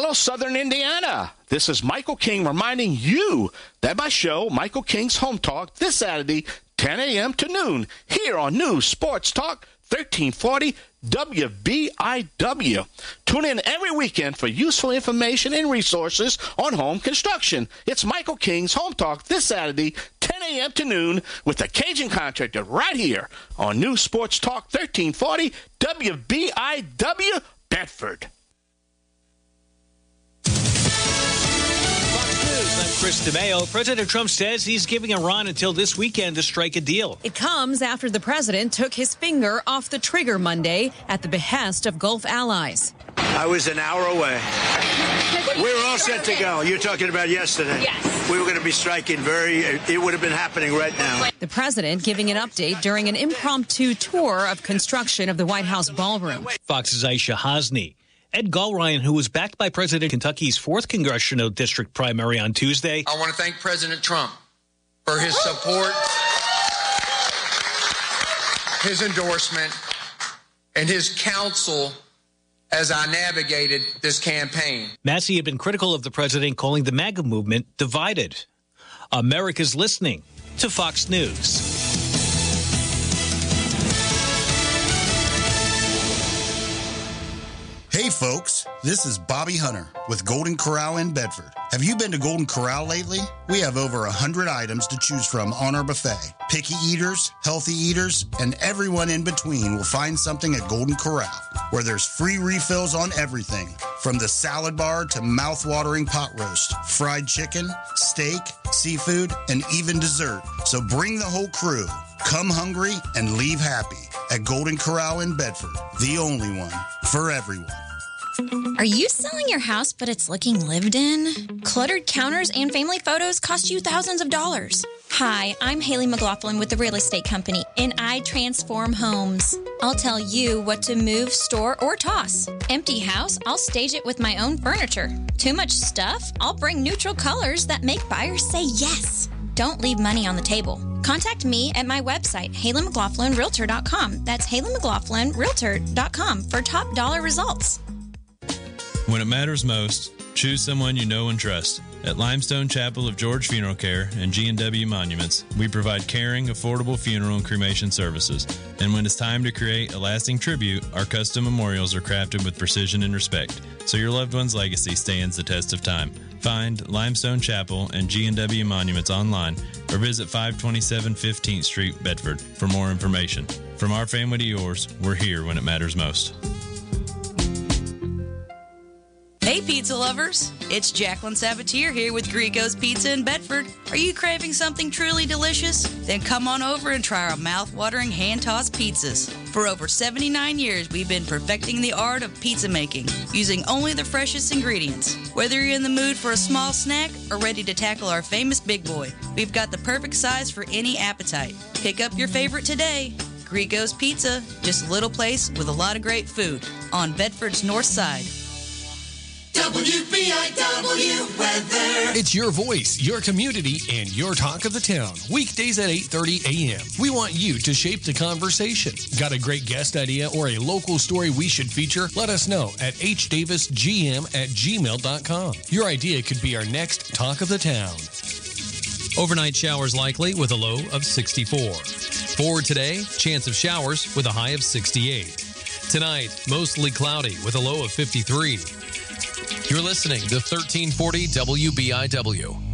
Hello, Southern Indiana. This is Michael King reminding you that my show, Michael King's Home Talk, this Saturday, 10 a.m. to noon, here on News Sports Talk 1340 WBIW. Tune in every weekend for useful information and resources on home construction. It's Michael King's Home Talk this Saturday, 10 a.m. to noon, with the Cajun Contractor right here on News Sports Talk 1340 WBIW Bedford. I'm Chris DeMeo. President Trump says he's giving Iran until this weekend to strike a deal. It comes after the president took his finger off the trigger Monday at the behest of Gulf allies. I was an hour away. We were all set to go. You're talking about yesterday. Yes. We were going to be striking it would have been happening right now. The president giving an update during an impromptu tour of construction of the White House ballroom. Fox's Aisha Hasni. Ed Gulryan, who was backed by President Kentucky's 4th Congressional District primary on Tuesday. I want to thank President Trump for his support, his endorsement, and his counsel as I navigated this campaign. Massey had been critical of the president, calling the MAGA movement divided. America's listening to Fox News. Hey folks, this is Bobby Hunter with Golden Corral in Bedford. Have you been to Golden Corral lately? We have over 100 items to choose from on our buffet. Picky eaters, healthy eaters, and everyone in between will find something at Golden Corral, where there's free refills on everything, from the salad bar to mouth-watering pot roast, fried chicken, steak, seafood, and even dessert. So bring the whole crew. Come hungry and leave happy at Golden Corral in Bedford, the only one for everyone. Are you selling your house but it's looking lived in? Cluttered counters and family photos cost you thousands of dollars. Hi, I'm Haley McLaughlin with the Real Estate Company, and I transform homes. I'll tell you what to move, store, or toss. Empty house, I'll stage it with my own furniture. Too much stuff, I'll bring neutral colors that make buyers say yes. Don't leave money on the table. Contact me at my website, HaleyMcLaughlinRealtor.com. That's HaleyMcLaughlinRealtor.com for top dollar results. When it matters most, choose someone you know and trust. At Limestone Chapel of George Funeral Care and G&W Monuments, we provide caring, affordable funeral and cremation services. And when it's time to create a lasting tribute, our custom memorials are crafted with precision and respect, so your loved one's legacy stands the test of time. Find Limestone Chapel and G&W Monuments online or visit 527 15th Street, Bedford, for more information. From our family to yours, we're here when it matters most. Hey pizza lovers, it's Jacqueline Sabatier here with Grico's Pizza in Bedford. Are you craving something truly delicious? Then come on over and try our mouth-watering hand-tossed pizzas. For over 79 years, we've been perfecting the art of pizza making, using only the freshest ingredients. Whether you're in the mood for a small snack or ready to tackle our famous big boy, we've got the perfect size for any appetite. Pick up your favorite today. Grico's Pizza, just a little place with a lot of great food on Bedford's north side. WBIW weather. It's your voice, your community, and your talk of the town. Weekdays at 8:30 a.m. We want you to shape the conversation. Got a great guest idea or a local story we should feature? Let us know at hdavisgm@gmail.com. Your idea could be our next talk of the town. Overnight showers likely with a low of 64. For today, chance of showers with a high of 68. Tonight, mostly cloudy with a low of 53. You're listening to 1340 WBIW.